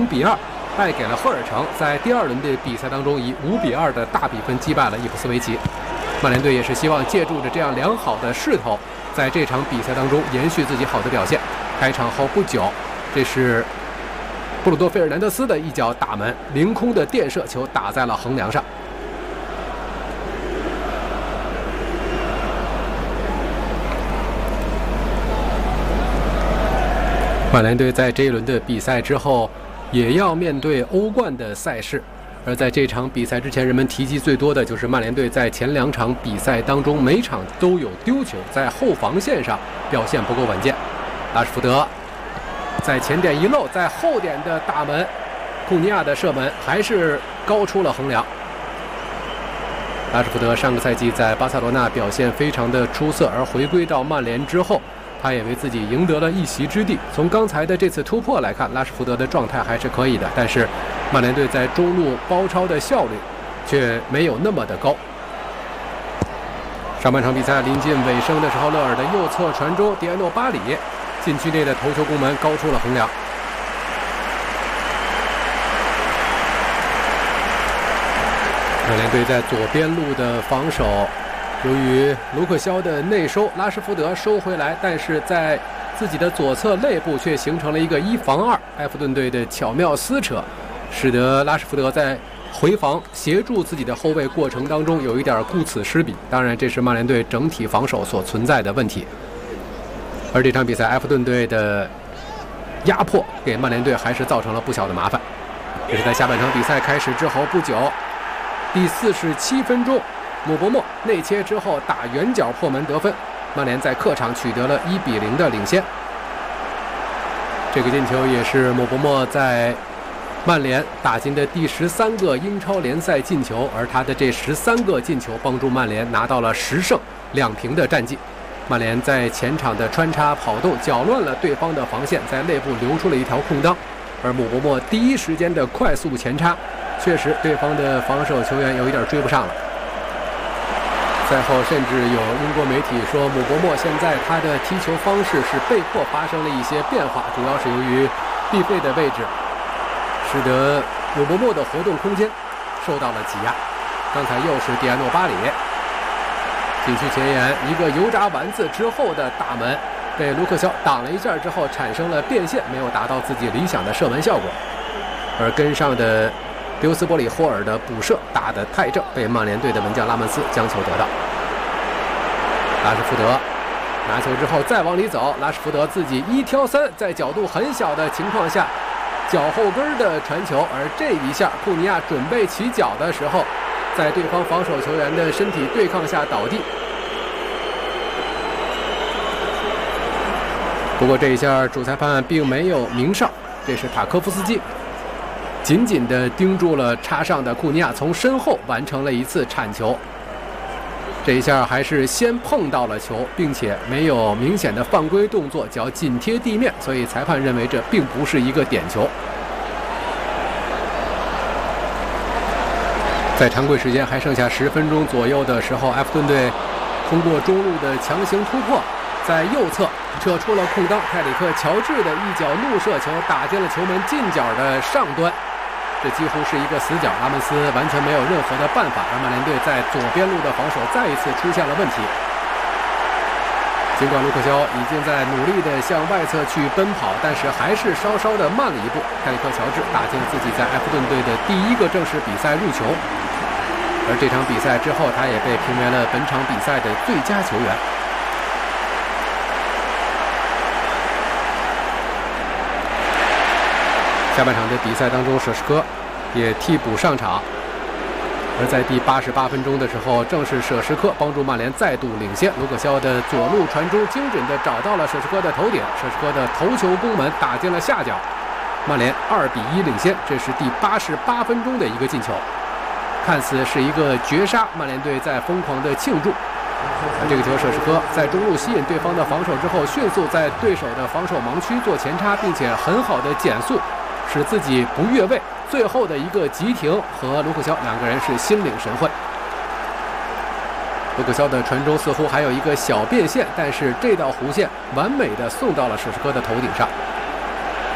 0-2败给了赫尔城，在第2轮的比赛当中以5-2的大比分击败了伊普斯维奇。曼联队也是希望借助着这样良好的势头，在这场比赛当中延续自己好的表现。开场后不久，这是布鲁多·费尔南德斯的一脚打门，凌空的垫射球打在了横梁上。曼联队在这一轮的比赛之后，也要面对欧冠的赛事。而在这场比赛之前，人们提及最多的就是曼联队在前2场比赛当中，每场都有丢球，在后防线上表现不够稳健。拉什福德在前点一漏，在后点的大门，库尼亚的射门还是高出了横梁。拉什福德上个赛季在巴塞罗那表现非常的出色，而回归到曼联之后，他也为自己赢得了一席之地。从刚才的这次突破来看，拉什福德的状态还是可以的，但是曼联队在中路包抄的效率却没有那么的高。上半场比赛临近尾声的时候，勒尔的右侧传中，迪埃诺巴里禁区内的头球攻门高出了横梁。曼联队在左边路的防守，由于卢克肖的内收，拉什福德收回来，但是在自己的左侧肋部却形成了一个1防2，埃弗顿队的巧妙撕扯，使得拉什福德在回防协助自己的后卫过程当中有一点顾此失彼。当然，这是曼联队整体防守所存在的问题。而这场比赛，埃弗顿队的压迫给曼联队还是造成了不小的麻烦。这是在下半场比赛开始之后不久，第47分钟，姆伯默内切之后打远角破门得分，曼联在客场取得了1-0的领先。这个进球也是姆伯默在曼联打进的第13个英超联赛进球，而他的这13个进球帮助曼联拿到了10胜2平的战绩。曼联在前场的穿插跑动搅乱了对方的防线，在内部留出了一条空当，而姆伯默第一时间的快速前插，确实对方的防守球员有一点追不上了。赛后甚至有英国媒体说，姆伯默现在他的踢球方式是被迫发生了一些变化，主要是由于毕费的位置使得姆伯默的活动空间受到了挤压。刚才又是迪埃诺巴里禁区前沿一个油炸丸子之后的大门，被卢克肖挡了一下之后产生了变线，没有达到自己理想的射门效果。而跟上的丢斯波里霍尔的补射打得太正，被曼联队的门将拉门斯将球得到。拉什福德拿球之后再往里走，拉什福德自己1挑3，在角度很小的情况下脚后跟的传球，而这一下库尼亚准备起脚的时候，在对方防守球员的身体对抗下倒地。不过这一下主裁判并没有鸣哨，这是塔科夫斯基紧紧地盯住了插上的库尼亚，从身后完成了一次铲球。这一下还是先碰到了球，并且没有明显的犯规动作，脚紧贴地面，所以裁判认为这并不是一个点球。在常规时间还剩下10分钟左右的时候，埃弗顿队通过中路的强行突破，在右侧扯出了空当，泰里克·乔治的一脚怒射球打进了球门近角的上端，这几乎是一个死角，拉门斯完全没有任何的办法，而曼联队在左边路的防守再一次出现了问题。尽管卢克肖已经在努力地向外侧去奔跑，但是还是稍稍的慢了一步。泰里克·乔治打进自己在埃弗顿队的第1个正式比赛入球，而这场比赛之后，他也被评为了本场比赛的最佳球员。下半场的比赛当中，舍什科也替补上场，而在第88分钟的时候，正是舍什科帮助曼联再度领先。卢克肖的左路传中精准地找到了舍什科的头顶，舍什科的头球攻门打进了下角，曼联2-1领先。这是第88分钟的一个进球，看似是一个绝杀，曼联队在疯狂的庆祝。这个球舍什科在中路吸引对方的防守之后，迅速在对手的防守盲区做前插，并且很好的减速，使自己不越位，最后的一个急停和卢克肖两个人是心领神会。卢克肖的传中似乎还有一个小变线，但是这道弧线完美的送到了舍什科的头顶上。